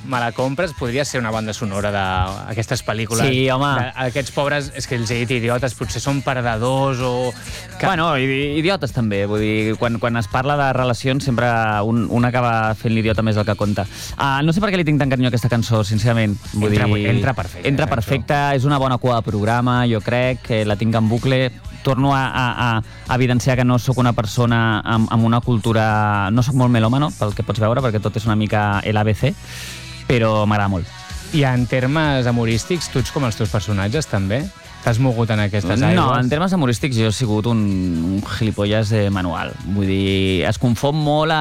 me la compres, podria ser una banda sonora d'aquestes pel·lícules. Sí, home. Aquests pobres, és que els he dit idiotes, potser són perdedors o... Bueno, idiotes també, vull dir, quan es parla de relacions sempre un acaba fent l'idiota més del que compta. No sé per què li tinc tan carinyo a aquesta cançó, sincerament. Entra perfecte. Entra perfecte, és una bona cua de programa, jo crec, que la tinc en bucle. Torno a evidenciar que no sóc una persona amb una cultura... No sóc molt melòmano, pel que pots veure, perquè tot és una mica l'ABC, però m'agrada molt. I en termes humorístics, tu ets com els teus personatges, també? T'has mogut en aquestes aigües? No, en termes humorístics jo he sigut un gilipolles manual. Vull dir, es confon molt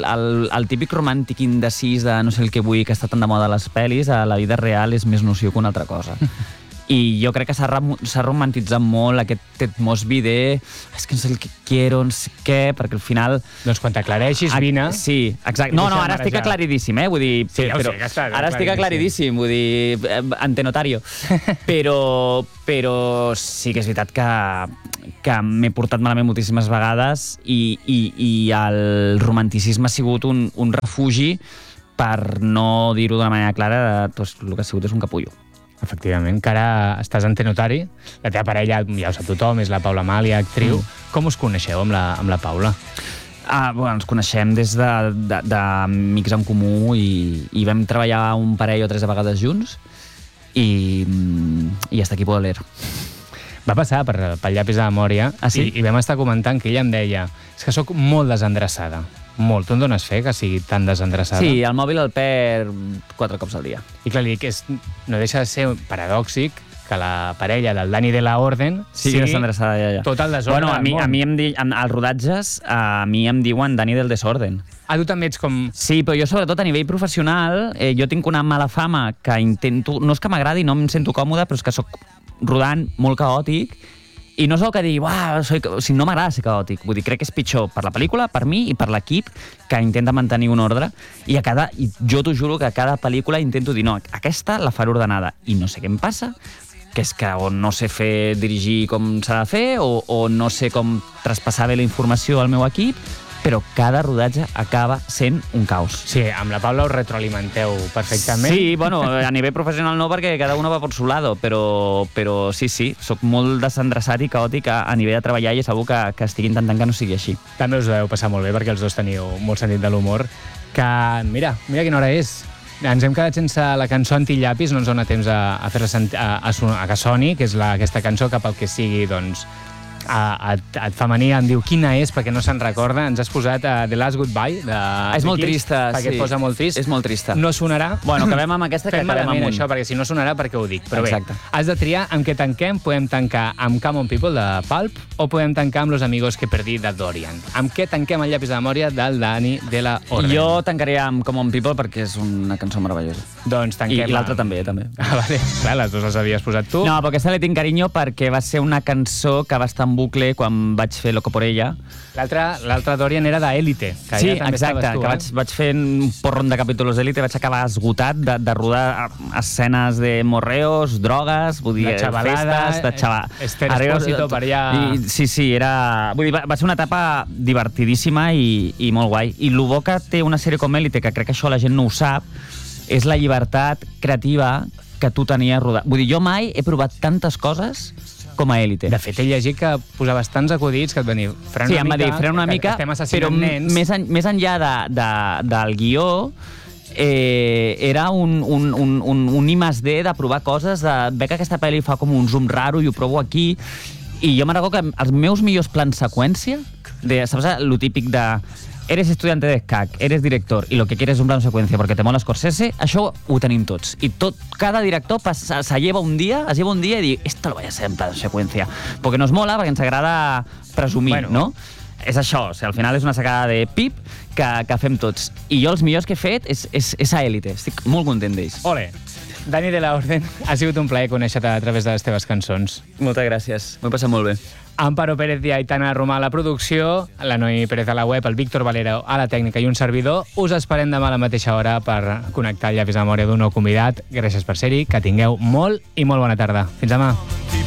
el típic romàntic indecis de no sé el que vull, que està tan de moda a les pel·lis, a la vida real és més noció que una altra cosa. I jo crec que s'ha romantitzat molt aquest Ted Mosby de és que no sé el que quiero, no sé què, perquè al final... Doncs quan t'aclareixis, vine. Sí, exacte. No, ara estic aclaridíssim, vull dir... Sí, ja ho sé, que està ara estic aclaridíssim, vull dir, ante notario. Però sí que és veritat que m'he portat malament moltíssimes vegades i el romanticisme ha sigut un refugi per no dir-ho d'una manera clara, doncs el que ha sigut és un capullo. Efectivament, que ara estàs en Tenotari, la teva parella, ja ho sap tothom, és la Paula Amàlia, actriu. Com us coneixeu amb la Paula? Bueno, ens coneixem des d'amics en comú i vam treballar un parell o 3 vegades junts i hasta aquí puedo leer. Va passar pel llapis de memòria i vam estar comentant que ella em deia és que sóc molt desendreçada. Molt. Tu en dones fe que sigui tan desendreçada? Sí, el mòbil el perd 4 cops al dia. I clar, li dic, no deixa de ser paradòxic que la parella del Dani de la Orden sigui desendreçada, ja. Tot el desordre del món. A mi als rodatges, a mi em diuen Dani del desorden. Tu també ets com... Sí, però jo sobretot a nivell professional, jo tinc una mala fama que intento... No és que m'agradi, no em sento còmode, però és que soc rodant molt caòtic. I no és el que dir, no m'agrada ser caòtic. Vull dir, crec que és pitjor per la pel·lícula, per mi i per l'equip, que intenta mantenir un ordre. I jo t'ho juro que a cada pel·lícula intento dir, no, aquesta la faré ordenada. I no sé què em passa, que és que o no sé dirigir com s'ha de fer, o no sé com traspassar bé la informació al meu equip, però cada rodatge acaba sent un caos. Sí, amb la Paula us retroalimenteu perfectament. Sí, bueno, a nivell professional no, perquè cada uno va por su lado, però sí, soc molt desendreçat i caòtic a nivell de treballar i és segur que estic intentant que no sigui així. També us ho deveu passar molt bé, perquè els dos teniu molt sentit de l'humor, que mira quina hora és. Ens hem quedat sense la cançó Antillapis, no ens dona temps a fer-la a que soni, que és aquesta cançó que pel que sigui, doncs, et femení em diu quina és, perquè no se'n recorda. Ens has posat The Last Goodbye és molt trista, perquè et posa molt trist. És molt trista. No sonarà. Bueno, acabem amb aquesta, que acabem amunt. Això, perquè si no sonarà, perquè ho dic. Però exacte. Bé, has de triar amb què tanquem. Podem tancar amb Come on People de Pulp o podem tancar amb Los Amigos que perdí de Dorian. Amb què tanquem el llapis de memòria del Dani de la Orden? Jo tancaré amb Come on People perquè és una cançó meravellosa. Doncs tanquem... I l'altra també. Vale. Clar, les dues les havies posat tu. No, però aquesta li tinc carinyo perquè va ser una cançó que va estar en bucle quan vaig fer Loco por ella. L'altra Dorian era d'Élite. Sí, exacte, que vaig fer un porron de capítols d'Élite, vaig acabar esgotat de rodar escenes de morreos, drogues, vull dir, festes, de xaval... Esther Espósito per allà... Sí, era... Vull dir, va ser una etapa divertidíssima i molt guai. I el bo que té una sèrie com Élite, que crec que això la gent no ho sap, és la llibertat creativa que tu tenies rodant. Vull dir, jo mai he provat tantes coses com a Élite. De fet, he llegit que posaves tants acudits que et van dir frena una mica, però més enllà del guió, era un I+D de provar coses, de veure que aquesta pel·li fa com un zoom raro i ho provo aquí, i jo me'n recordo que els meus millors plans seqüència, saps el típic de eres estudiante de SCAC, eres director y lo que quieres es un plano secuencia porque te mola Scorsese, això ho tenim tots. I cada director se lleva un dia i diu, esto lo voy a hacer en plano secuencia. Porque nos mola, perquè ens agrada presumir, no? És això, o sigui, al final és una sacada de pip que fem tots. I jo els millors que he fet és a Élite. Estic molt content d'ells. Ole! Dani de la Orden, ha sigut un plaer conèixer-te a través de les teves cançons. Moltes gràcies, m'ho he passat molt bé. Amparo Pérez i Aitana Romà a la producció, la Noemi Pérez a la web, el Víctor Valero a la tècnica i un servidor. Us esperem demà a la mateixa hora per connectar el llapis de memòria d'un nou convidat. Gràcies per ser-hi, que tingueu molt i molt bona tarda. Fins demà.